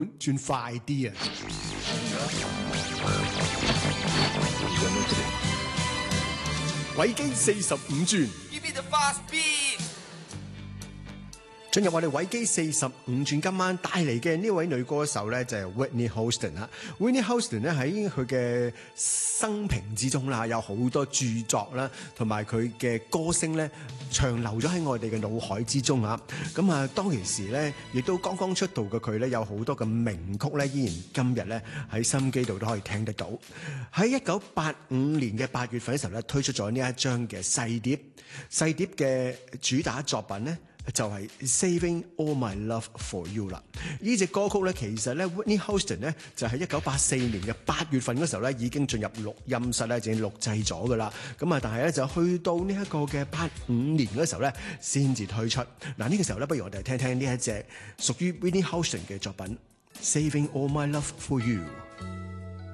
轉快啲啊！維基45轉。進入我哋維基45轉，今晚帶嚟嘅呢位女歌手咧就係 Whitney Houston 啦。Whitney Houston 咧喺佢嘅生平之中啦，有好多著作啦，同埋佢嘅歌聲咧長留咗喺我哋嘅腦海之中啊。咁啊，當其時咧，亦都剛剛出道嘅佢咧，有好多嘅名曲咧，依然今日咧喺收音機度都可以聽得到。喺1985年嘅8月份嘅時候咧，推出咗呢一張嘅細碟嘅主打作品咧，就係 Saving All My Love For You 啦。呢隻歌曲咧，其實咧 Whitney Houston 咧就喺1984年嘅8月份嗰時候咧已經進入錄音室咧，已經錄製咗噶啦。咁啊，但係咧就去到呢一個嘅85年嗰時候咧先至推出。嗱，呢個時候咧，不如我哋聽聽呢一隻屬於 Whitney Houston 嘅作品 Saving All My Love For You。